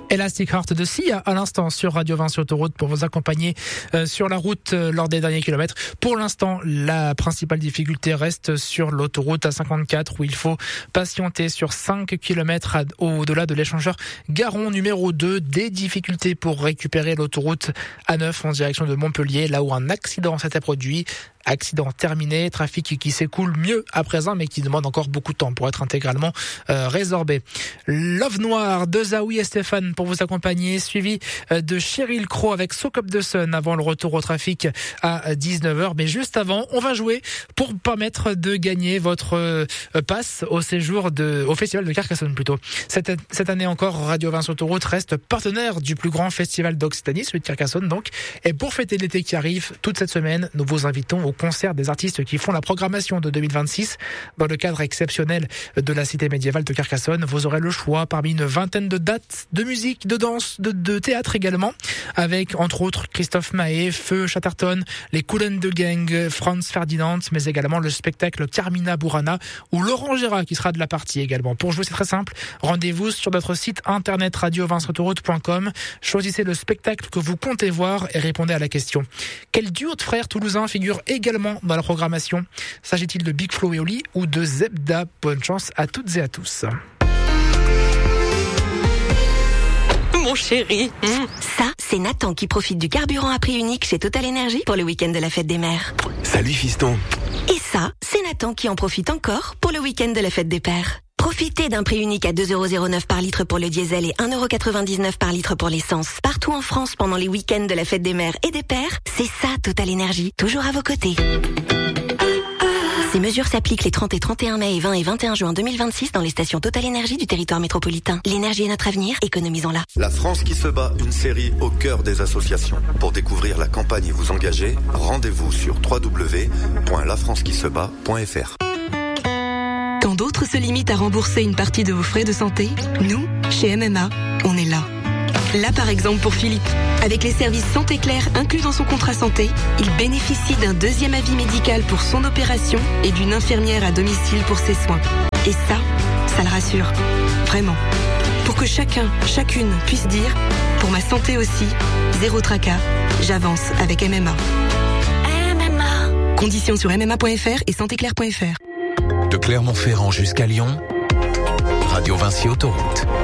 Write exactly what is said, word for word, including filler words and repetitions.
Elastic Heart de Sia à l'instant sur Radio Vinci Autoroute pour vous accompagner euh, sur la route euh, lors des derniers kilomètres. Pour l'instant, la principale difficulté reste sur l'autoroute A cinquante-quatre où il faut patienter sur cinq kilomètres à, au-delà de l'échangeur Garon numéro deux. Des difficultés pour récupérer l'autoroute A neuf en direction de Montpellier, là où un accident s'était produit. Accident terminé, trafic qui s'écoule mieux à présent, mais qui demande encore beaucoup de temps pour être intégralement euh, résorbé. Love Noir de Zawi et Stéphane pour vous accompagner, suivi euh, de Cheryl Crow avec Soak Up the Sun avant le retour au trafic à dix-neuf heures. Mais juste avant, on va jouer pour permettre de gagner votre euh, passe au séjour de, au festival de Carcassonne plutôt. Cette, cette année encore, Radio Vinci Autoroute reste partenaire du plus grand festival d'Occitanie, celui de Carcassonne donc. Et pour fêter l'été qui arrive, toute cette semaine, nous vous invitons au concert des artistes qui font la programmation de deux mille vingt-six dans le cadre exceptionnel de la cité médiévale de Carcassonne. Vous aurez le choix parmi une vingtaine de dates de musique, de danse, de, de théâtre également, avec entre autres Christophe Maé, Feu Chatterton, les Kool and the Gang, Franz Ferdinand, mais également le spectacle Carmina Burana ou Laurent Gérard qui sera de la partie également. Pour jouer, c'est très simple. Rendez-vous sur notre site internet radio vinci autoroute point com. Choisissez le spectacle que vous comptez voir et répondez à la question. Quel duo de frères toulousains figure également dans la programmation? S'agit-il de Big Flo et Oli ou de Zebda? Bonne chance à toutes et à tous. Mon chéri. Mmh. Ça, c'est Nathan qui profite du carburant à prix unique chez Total Energy pour le week-end de la fête des mères. Salut fiston. Et ça, c'est Nathan qui en profite encore pour le week-end de la fête des pères. Profitez d'un prix unique à deux euros zéro neuf par litre pour le diesel et un euro quatre-vingt-dix-neuf par litre pour l'essence. Partout en France pendant les week-ends de la fête des mères et des pères, c'est ça Total Energy, toujours à vos côtés. Ces mesures s'appliquent les trente et trente et un mai et vingt et vingt et un juin deux mille vingt-six dans les stations Total Energy du territoire métropolitain. L'énergie est notre avenir, économisons-la. La France qui se bat, une série au cœur des associations. Pour découvrir la campagne et vous engager, rendez-vous sur w w w point la france qui se bat point f r. Quand d'autres se limitent à rembourser une partie de vos frais de santé, nous, chez M M A, on est là. Là par exemple pour Philippe. Avec les services Santé Claire inclus dans son contrat santé, il bénéficie d'un deuxième avis médical pour son opération et d'une infirmière à domicile pour ses soins. Et ça, ça le rassure. Vraiment. Pour que chacun, chacune puisse dire, pour ma santé aussi, zéro tracas, j'avance avec M M A. M M A. Conditions sur m m a point f r et santé claire point f r. De Clermont-Ferrand jusqu'à Lyon, Radio Vinci Autoroute.